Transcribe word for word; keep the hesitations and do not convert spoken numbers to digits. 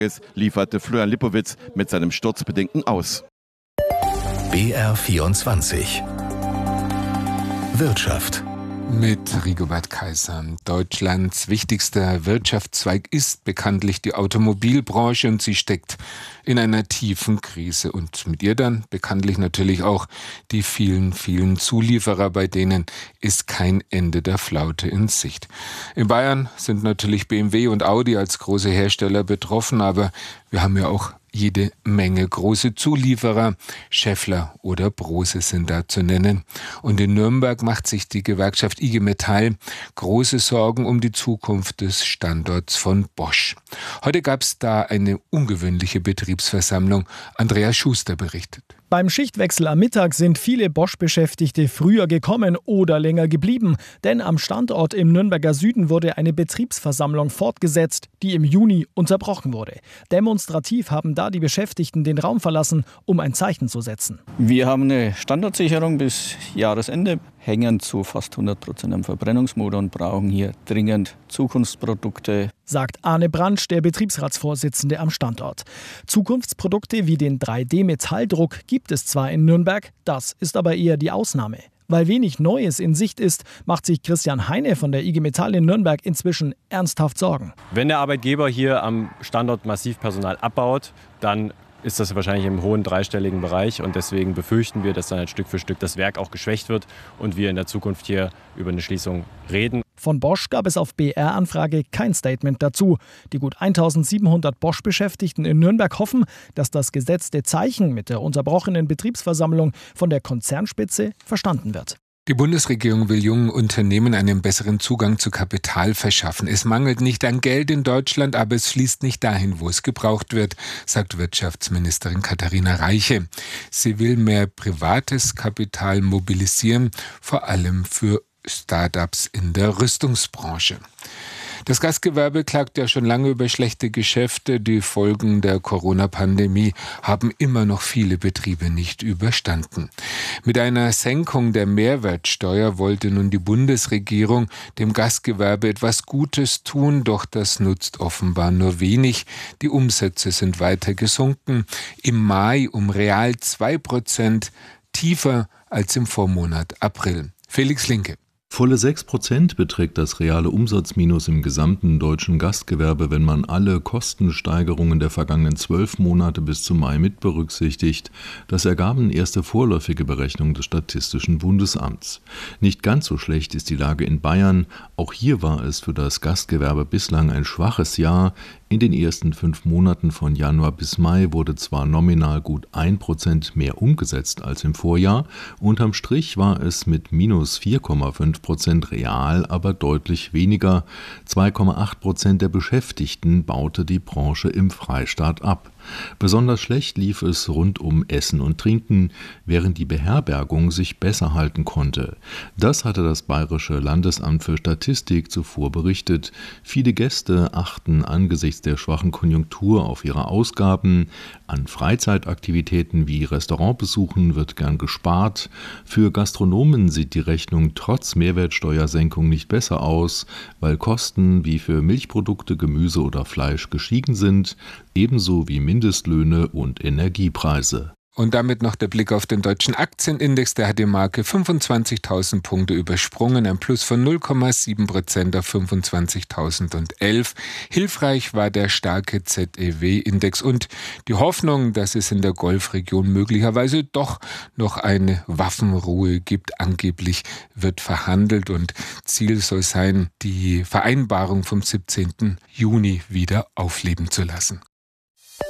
lieferte Florian Lipowitz mit seinem Sturzbedingten aus. B R vierundzwanzig Wirtschaft mit Rigobert Kaiser. Deutschlands wichtigster Wirtschaftszweig ist bekanntlich die Automobilbranche und sie steckt in einer tiefen Krise. Und mit ihr dann bekanntlich natürlich auch die vielen, vielen Zulieferer, bei denen ist kein Ende der Flaute in Sicht. In Bayern sind natürlich B M W und Audi als große Hersteller betroffen, aber wir haben ja auch jede Menge große Zulieferer. Schaeffler oder Brose sind da zu nennen. Und in Nürnberg macht sich die Gewerkschaft I G Metall große Sorgen um die Zukunft des Standorts von Bosch. Heute gab es da eine ungewöhnliche Betriebsversammlung. Andreas Schuster berichtet. Beim Schichtwechsel am Mittag sind viele Bosch-Beschäftigte früher gekommen oder länger geblieben. Denn am Standort im Nürnberger Süden wurde eine Betriebsversammlung fortgesetzt, die im Juni unterbrochen wurde. Demonstrativ haben da die Beschäftigten den Raum verlassen, um ein Zeichen zu setzen. Wir haben eine Standardsicherung bis Jahresende, hängen zu fast hundert Prozent am Verbrennungsmotor und brauchen hier dringend Zukunftsprodukte, sagt Arne Brandsch, der Betriebsratsvorsitzende am Standort. Zukunftsprodukte wie den drei D Metalldruck gibt es zwar in Nürnberg, das ist aber eher die Ausnahme. Weil wenig Neues in Sicht ist, macht sich Christian Heine von der I G Metall in Nürnberg inzwischen ernsthaft Sorgen. Wenn der Arbeitgeber hier am Standort massiv Personal abbaut, dann ist das wahrscheinlich im hohen dreistelligen Bereich und deswegen befürchten wir, dass dann Stück für Stück das Werk auch geschwächt wird und wir in der Zukunft hier über eine Schließung reden. Von Bosch gab es auf B R-Anfrage kein Statement dazu. Die gut eintausendsiebenhundert Bosch-Beschäftigten in Nürnberg hoffen, dass das gesetzte Zeichen mit der unterbrochenen Betriebsversammlung von der Konzernspitze verstanden wird. Die Bundesregierung will jungen Unternehmen einen besseren Zugang zu Kapital verschaffen. Es mangelt nicht an Geld in Deutschland, aber es fließt nicht dahin, wo es gebraucht wird, sagt Wirtschaftsministerin Katharina Reiche. Sie will mehr privates Kapital mobilisieren, vor allem für Start-ups in der Rüstungsbranche. Das Gastgewerbe klagt ja schon lange über schlechte Geschäfte. Die Folgen der Corona-Pandemie haben immer noch viele Betriebe nicht überstanden. Mit einer Senkung der Mehrwertsteuer wollte nun die Bundesregierung dem Gastgewerbe etwas Gutes tun, doch das nutzt offenbar nur wenig. Die Umsätze sind weiter gesunken, im Mai um real zwei Prozent tiefer als im Vormonat April. Felix Linke. Volle sechs Prozent beträgt das reale Umsatzminus im gesamten deutschen Gastgewerbe, wenn man alle Kostensteigerungen der vergangenen zwölf Monate bis zum Mai mit berücksichtigt. Das ergaben erste vorläufige Berechnungen des Statistischen Bundesamts. Nicht ganz so schlecht ist die Lage in Bayern. Auch hier war es für das Gastgewerbe bislang ein schwaches Jahr. In den ersten fünf Monaten von Januar bis Mai wurde zwar nominal gut ein Prozent mehr umgesetzt als im Vorjahr, unterm Strich war es mit minus vier Komma fünf Prozent real, aber deutlich weniger. zwei Komma acht Prozent der Beschäftigten baute die Branche im Freistaat ab. Besonders schlecht lief es rund um Essen und Trinken, während die Beherbergung sich besser halten konnte. Das hatte das Bayerische Landesamt für Statistik zuvor berichtet. Viele Gäste achten angesichts der schwachen Konjunktur auf ihre Ausgaben. An Freizeitaktivitäten wie Restaurantbesuchen wird gern gespart. Für Gastronomen sieht die Rechnung trotz Mehrwertsteuersenkung nicht besser aus, weil Kosten wie für Milchprodukte, Gemüse oder Fleisch gestiegen sind, ebenso wie Mindestlöhne und Energiepreise. Und damit noch der Blick auf den deutschen Aktienindex. Der hat die Marke fünfundzwanzigtausend Punkte übersprungen, ein Plus von null Komma sieben Prozent auf fünfundzwanzigtausendelf. Hilfreich war der starke Z E W-Index und die Hoffnung, dass es in der Golfregion möglicherweise doch noch eine Waffenruhe gibt. Angeblich wird verhandelt und Ziel soll sein, die Vereinbarung vom siebzehnten Juni wieder aufleben zu lassen.